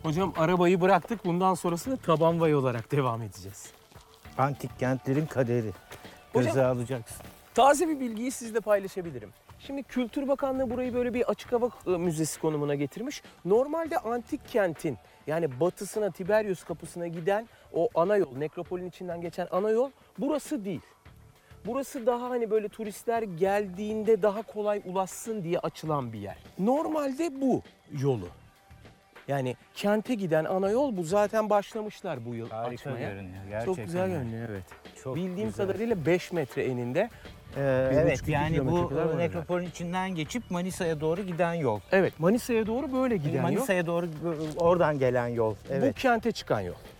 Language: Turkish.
Hocam arabayı bıraktık. Bundan sonrasını tabanvay olarak devam edeceğiz. Antik kentlerin kaderi. Hocam- Göze alacaksın. Taze bir bilgiyi sizle paylaşabilirim. Şimdi Kültür Bakanlığı burayı böyle bir açık hava müzesi konumuna getirmiş. Normalde antik kentin yani batısına Tiberius kapısına giden o ana yol, nekropolün içinden geçen ana yol burası değil. Burası daha hani böyle turistler geldiğinde daha kolay ulaşsın diye açılan bir yer. Normalde bu yolu. Yani kente giden ana yol bu, zaten başlamışlar bu yıl Harika açmaya. görünüyor gerçekten. Çok güzel görünüyor, evet. Çok Bildiğim güzel. kadarıyla 5 metre eninde. Evet, 1,5-2 yani kilometre bu kadar var nekropolün içinden geçip Manisa'ya doğru giden yol. Evet, Manisa'ya doğru böyle giden yol. Manisa'ya doğru oradan gelen yol. Bu Evet. kente çıkan yol.